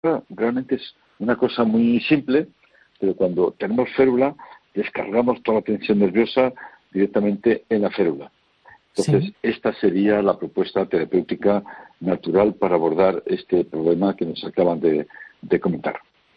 realmente es una cosa muy simple, pero cuando tenemos férula, descargamos toda la tensión nerviosa directamente en la férula. Entonces, Sí. esta sería la propuesta terapéutica natural para abordar este problema que nos acaban de comentar.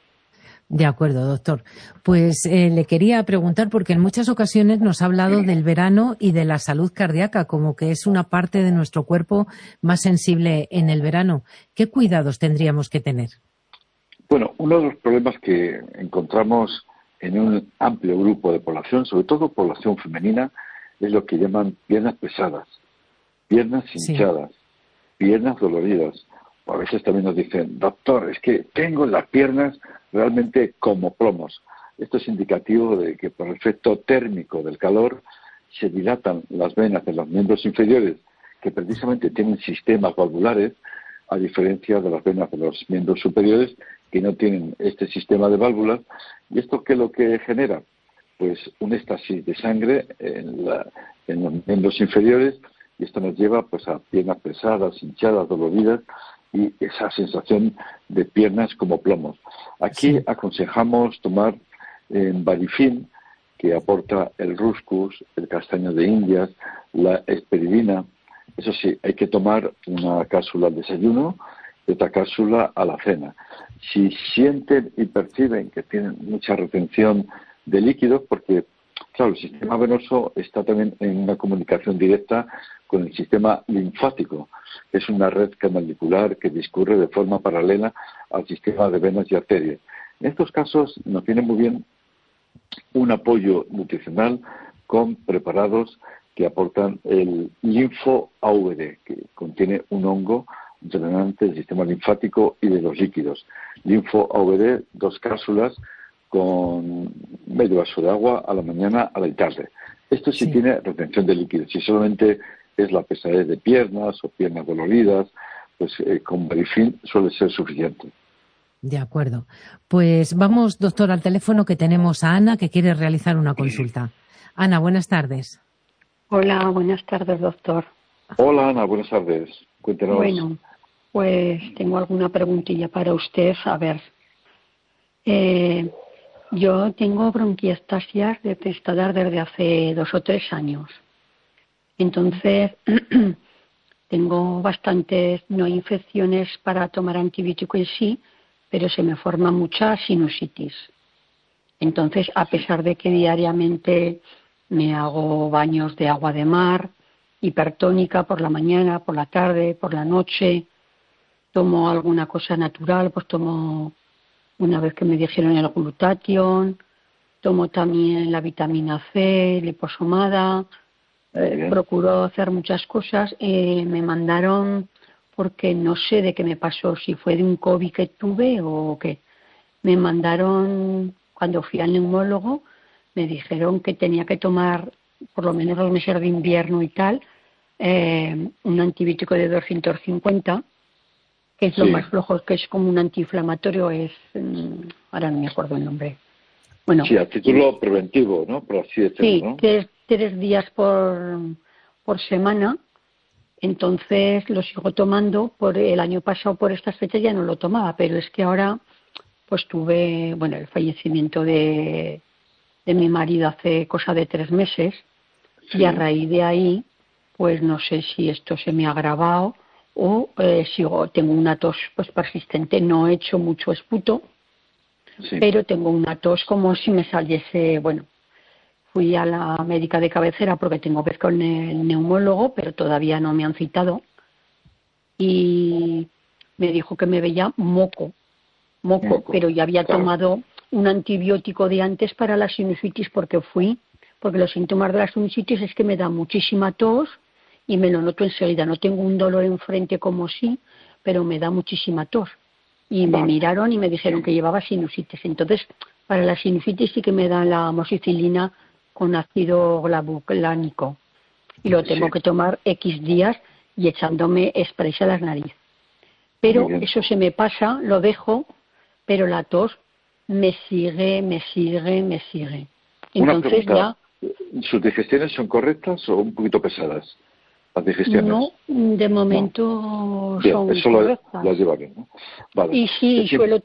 De acuerdo, doctor. Pues le quería preguntar, porque en muchas ocasiones nos ha hablado del verano y de la salud cardíaca, como que es una parte de nuestro cuerpo más sensible en el verano. ¿Qué cuidados tendríamos que tener? Bueno, uno de los problemas que encontramos en un amplio grupo de población, sobre todo población femenina, es lo que llaman piernas pesadas, piernas Sí, hinchadas, piernas doloridas. A veces también nos dicen, doctor, es que tengo las piernas realmente como plomos. Esto es indicativo de que por el efecto térmico del calor se dilatan las venas de los miembros inferiores, que precisamente tienen sistemas valvulares, a diferencia de las venas de los miembros superiores, que no tienen este sistema de válvulas. ¿Y esto qué es lo que genera? Pues un éxtasis de sangre en los miembros inferiores, y esto nos lleva pues a piernas pesadas, hinchadas, doloridas, y esa sensación de piernas como plomos. Aquí sí, aconsejamos tomar Varifin, que aporta el Ruscus, el castaño de Indias, la esperidina. Eso sí, hay que tomar una cápsula al desayuno y otra cápsula a la cena. Si sienten y perciben que tienen mucha retención de líquidos, porque, claro, el sistema venoso está también en una comunicación directa con el sistema linfático, que es una red canalicular que discurre de forma paralela al sistema de venas y arterias. En estos casos nos viene muy bien un apoyo nutricional con preparados que aportan el linfo-AVD, que contiene un hongo drenante del sistema linfático y de los líquidos. Linfo-AVD, 2 cápsulas con medio vaso de agua a la mañana, a la tarde. Esto sí sí. tiene retención de líquidos. Si solamente es la pesadez de piernas o piernas doloridas, pues con Varifin suele ser suficiente. De acuerdo. Pues vamos, doctor, al teléfono, que tenemos a Ana, que quiere realizar una consulta. Ana, buenas tardes. Hola, buenas tardes, doctor. Hola Ana, buenas tardes. Cuéntenos. Bueno, pues tengo alguna preguntilla para usted. A ver, eh, yo tengo bronquiectasias detectadas desde hace 2 o 3 años. Entonces, tengo bastantes, no infecciones para tomar antibiótico en sí, pero se me forma mucha sinusitis. Entonces, a pesar de que diariamente me hago baños de agua de mar, hipertónica por la mañana, por la tarde, por la noche, tomo alguna cosa natural, pues tomo, una vez que me dijeron el glutatión, tomo también la vitamina C, liposomada, Bien. procuro hacer muchas cosas. Me mandaron, porque no sé de qué me pasó, si fue de un COVID que tuve o qué, me mandaron, cuando fui al neumólogo, me dijeron que tenía que tomar, por lo menos los meses de invierno y tal, un antibiótico de 250, que es lo Sí, más flojo, que es como un antiinflamatorio, ahora no me acuerdo el nombre. Bueno, sí, a título preventivo, ¿no? Por así decirlo, sí, ¿no? 3 días por semana. Entonces lo sigo tomando. Por el año pasado, por estas fechas, ya no lo tomaba, pero es que ahora pues tuve, bueno, el fallecimiento de mi marido hace cosa de 3 meses, y a Sí, raíz de ahí, pues no sé si esto se me ha agravado o tengo una tos pues persistente. No he hecho mucho esputo, sí. pero tengo una tos como si me saliese, bueno, fui a la médica de cabecera porque tengo vez con el neumólogo, pero todavía no me han citado, y me dijo que me veía moco, Moco, pero ya había claro. tomado un antibiótico de antes para la sinusitis, porque los síntomas de la sinusitis es que me da muchísima tos y me lo noto enseguida. No tengo un dolor enfrente como sí, pero me da muchísima tos. Y me Vale. miraron y me dijeron que llevaba sinusitis. Entonces, para la sinusitis sí que me dan la amoxicilina con ácido gluclánico. Y lo Sí, tengo que tomar X días y echándome spray a las narices. muy Pero bien. eso se me pasa, lo dejo, pero la tos me sigue, me sigue, me sigue. Una Entonces pregunta. ya, ¿Sus digestiones son correctas o un poquito pesadas? las digestiones. No, de momento no. Bien, son eso correctas. lo lleva bien, ¿no? Vale. Y sí, suelo